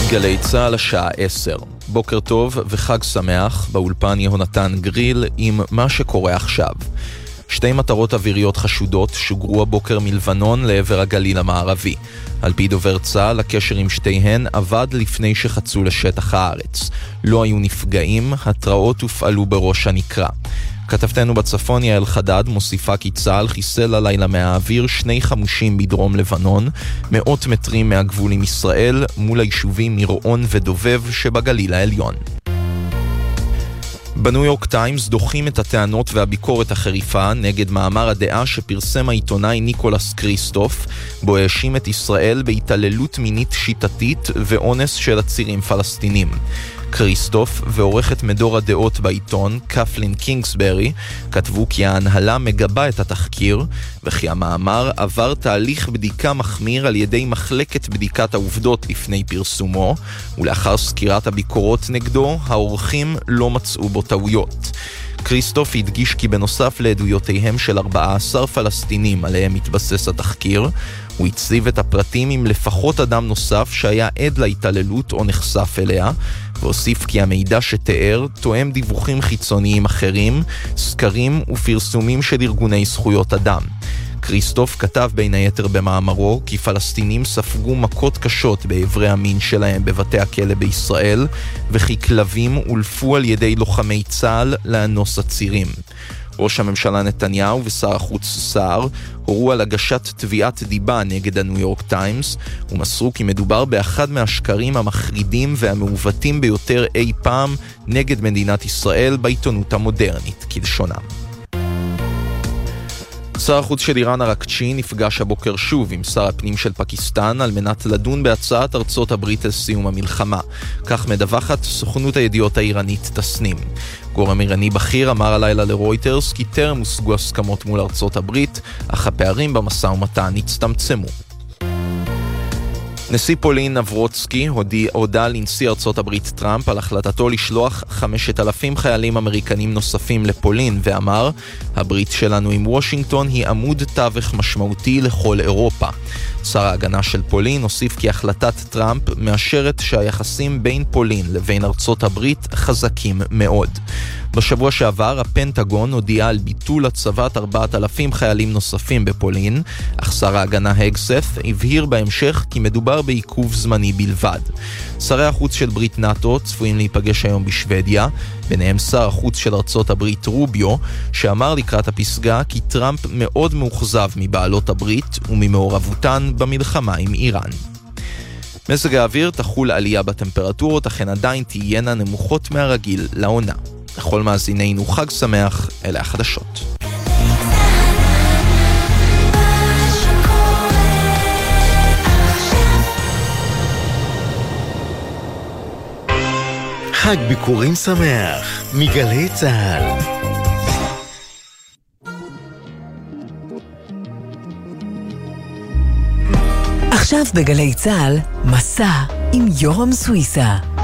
גלי צהל השעה 10. בוקר טוב וחג שמח, באולפן יהונתן גריל עם מה שקורה עכשיו. שתי מטרות אוויריות חשודות שוגרו הבוקר מלבנון לעבר הגליל המערבי. על פי דובר צה"ל, הקשר עם שתיהן עבד לפני שחצו לשטח הארץ. לא היו נפגעים, התראות הופעלו בראש הנקרה. כתבתנו בצפון יעל חדד מוסיפה כי צה"ל חיסל הלילה מהאוויר 2 חמושים בדרום לבנון, 100 מטרים מהגבול עם ישראל, מול היישובים מירעון ודובב שבגליל העליון. בניו יורק טיימס דוחים את הטענות והביקורת החריפה נגד מאמר הדעה שפרסם העיתונאי ניקולס קריסטוף, בו האשים את ישראל בהתעללות מינית שיטתית ואונס של עצירים פלסטינים. קריסטוף ועורכת מדור הדעות בעיתון, קפלין קינגסברי, כתבו כי ההנהלה מגבה את התחקיר, וכי המאמר עבר תהליך בדיקה מחמיר על ידי מחלקת בדיקת העובדות לפני פרסומו, ולאחר סקירת הביקורות נגדו, העורכים לא מצאו בו טעויות. קריסטוף הדגיש כי בנוסף לעדויותיהם של 14 פלסטינים עליהם מתבסס התחקיר, הוא הציב את הפרטים עם לפחות אדם נוסף שהיה עד להתעללות או נחשף אליה, והוסיף כי המידע שתיאר תואם דיווחים חיצוניים אחרים, סקרים ופרסומים של ארגוני זכויות אדם. קריסטוף כתב בין היתר במאמרו כי פלסטינים ספגו מכות קשות בעברי המין שלהם בבתי הכלא בישראל, וכי כלבים הולפו על ידי לוחמי צה"ל לאנוס עצירים. ראש הממשלה נתניהו ושר החוץ סער הורו על הגשת תביעת דיבה נגד הניו יורק טיימס, ומסרו כי מדובר באחד מהשקרים המחרידים והמעוותים ביותר אי פעם נגד מדינת ישראל בעיתונות המודרנית, כלשונם. שר החוץ של איראן אראקצ'י נפגש הבוקר שוב עם שר הפנים של פקיסטן על מנת לדון בהצעת ארצות הברית על סיום המלחמה. כך מדווחת סוכנות הידיעות האיראנית תסנים. גורם איראני בכיר אמר הלילה לרויטרס כי טרם הושגו הסכמות מול ארצות הברית, אך הפערים במשא ומתן הצטמצמו. נשיא פולין נברוצקי הודע לנשיא ארצות הברית טראמפ על החלטתו לשלוח 5,000 חיילים אמריקנים נוספים לפולין, ואמר, הברית שלנו עם וושינגטון היא עמוד תווך משמעותי לכל אירופה. שר ההגנה של פולין הוסיף כי החלטת טראמפ מאשרת שהיחסים בין פולין לבין ארצות הברית חזקים מאוד. בשבוע שעבר הפנטגון הודיע על ביטול הצבת 4,000 חיילים נוספים בפולין, אך שר ההגנה הגסת הבהיר בהמשך כי מדובר בעיכוב זמני בלבד. שרי החוץ של ברית נאטו צפויים להיפגש היום בשוודיה, ביניהם שר החוץ של ארצות הברית רוביו, שאמר לקראת הפסגה כי טראמפ מאוד מאוכזב מבעלות הברית וממעורבותן במלחמה עם איראן. מזג האוויר תחול עלייה בטמפרטורות, אך הן עדיין תהיינה נמוכות מהרגיל לעונה. לכל מאזינינו חג שמח, אלה החדשות. חג ביקורים שמח מגלי צהל. עכשיו בגלי צהל, מסע עם יורם סוויסה.